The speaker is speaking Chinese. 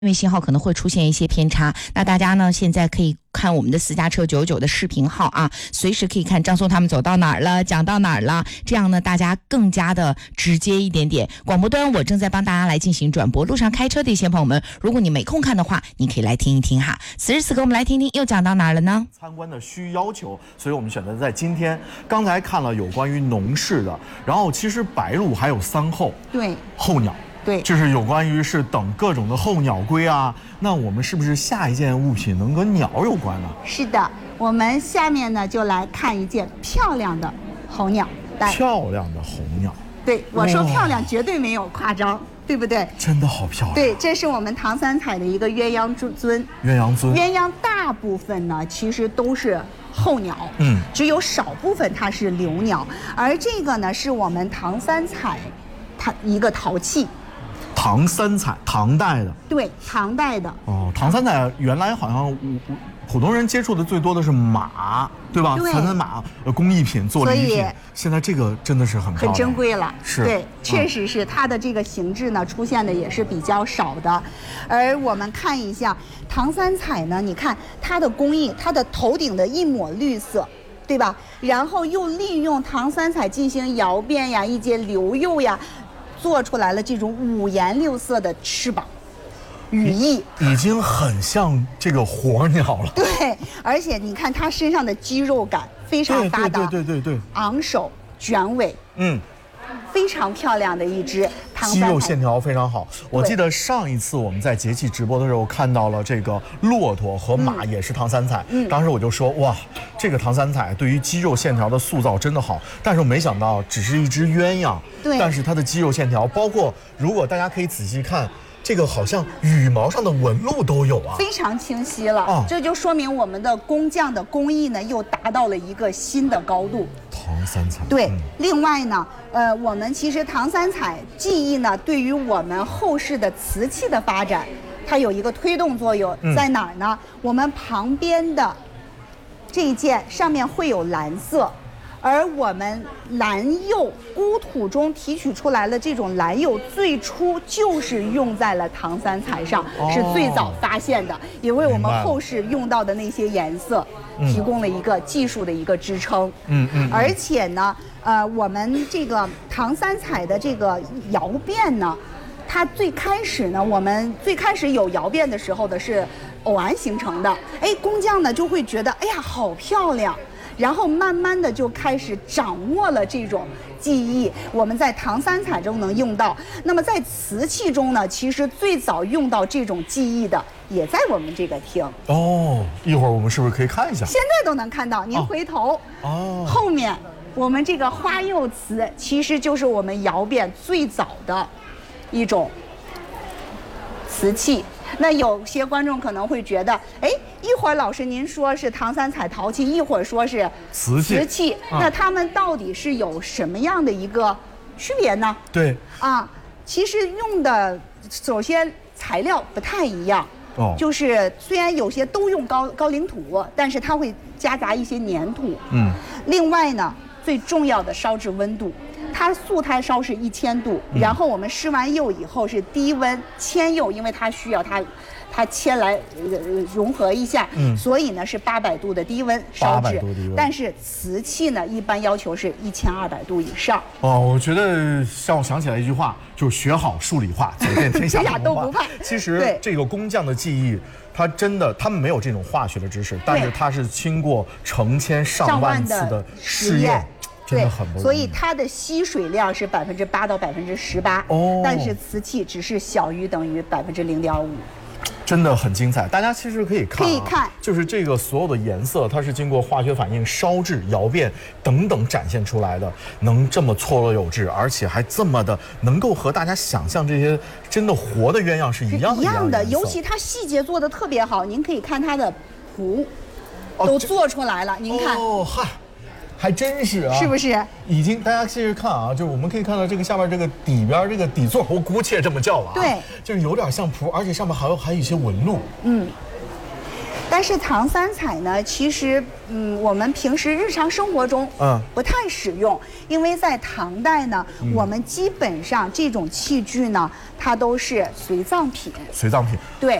因为信号可能会出现一些偏差，那大家呢现在可以看我们的私家车99的视频号啊，随时可以看张松他们走到哪儿了，讲到哪儿了，这样呢大家更加的直接一点点。广播端我正在帮大家来进行转播，路上开车的一些朋友们，如果你没空看的话，你可以来听一听哈。此时此刻我们来听听又讲到哪儿了呢？ 参观的需要求，所以我们选择在今天。刚才看了有关于农事的，然后其实白鹭还有3候， 对， 候鸟。 对， 就是有关于是等各种的候鸟归啊，那我们是不是下一件物品能跟鸟有关呢？ 是的，我们下面呢就来看一件漂亮的候鸟。 漂亮的候鸟。 对，我说漂亮绝对没有夸张，对不对？ 真的好漂亮。 对，这是我们唐三彩的一个鸳鸯尊。 鸳鸯尊。 鸳鸯大部分呢其实都是候鸟，只有少部分它是留鸟，而这个呢是我们唐三彩它一个陶器。 唐三彩，唐代的。 对，唐代的。 哦，唐三彩原来好像普通人接触的最多的是马，对吧？ 对， 唐三马工艺品做礼品。现在这个真的是很漂亮， 很珍贵了。 是， 对，确实是它的这个形制呢出现的也是比较少的。而我们看一下唐三彩呢，你看它的工艺，它的头顶的一抹绿色，对吧？然后又利用唐三彩进行窑变呀，一些留釉呀，做出来了这种5颜6色的翅膀。羽翼已经很像这个活鸟了。 对，而且你看它身上的肌肉感非常发达， 对， 昂首卷尾，非常漂亮的一只唐三彩， 肌肉线条非常好。我记得上一次我们在节气直播的时候看到了这个骆驼和马也是唐三彩，当时我就说哇，这个唐三彩对于肌肉线条的塑造真的好。但是我没想到只是一只鸳鸯， 对， 但是它的肌肉线条，包括如果大家可以仔细看。这个好像羽毛上的纹路都有啊， 非常清晰了。这就说明我们的工匠的工艺呢又达到了一个新的高度。 唐三彩。 对，另外呢，我们其实唐三彩技艺呢，对于我们后世的瓷器的发展，它有一个推动作用，在哪儿呢？我们旁边的这一件上面会有蓝色。而我们蓝釉孤土中提取出来的这种蓝釉，最初就是用在了唐三彩上，是最早发现的，也为我们后世用到的那些颜色提供了一个技术的一个支撑。而且呢，我们这个唐三彩的这个窑变呢，它最开始呢，我们最开始有窑变的时候的是偶然形成的，工匠呢就会觉得，哎呀，好漂亮。然后慢慢的就开始掌握了这种技艺，我们在唐三彩中能用到。那么在瓷器中呢，其实最早用到这种技艺的也在我们这个厅。 一会儿我们是不是可以看一下？ 现在都能看到，您回头。后面我们这个花釉瓷其实就是我们窑变最早的一种瓷器。那有些观众可能会觉得，一会儿老师您说是唐三彩陶器，一会儿说是瓷器，那它们到底是有什么样的一个区别呢？ 对其实用的首先材料不太一样，就是虽然有些都用高岭土，但是它会夹杂一些粘土。另外呢，最重要的烧制温度。它素胎烧是1000度，然后我们施完釉以后是低温铅釉，因为它需要它铅来融合一下，所以呢是800度的低温烧制。但是瓷器呢一般要求是1200度以上。 我觉得让我想起来一句话，就是学好数理化，走遍天下都不怕。 其实这个工匠的技艺，他们没有这种化学的知识，但是他是经过成千上万次的试验。 对，所以它的吸水量是8%到18%，但是瓷器只是小于等于0.5%。 真的很精彩，大家其实可以看， 就是这个所有的颜色，它是经过化学反应、烧制、窑变等等展现出来的，能这么错落有致，而且还这么的能够和大家想象这些真的活的鸳鸯是一样的。 尤其它细节做的特别好，您可以看它的蹼都做出来了，您看。 还真是啊， 是不是？ 已经，大家继续看啊，就是我们可以看到这个下边这个底边这个底座，我姑且这么叫吧， 对， 就是有点像蹼，而且上面还有一些纹路。 但是唐三彩呢，其实我们平时日常生活中不太使用，因为在唐代呢，我们基本上这种器具呢，它都是随葬品。 随葬品。 对，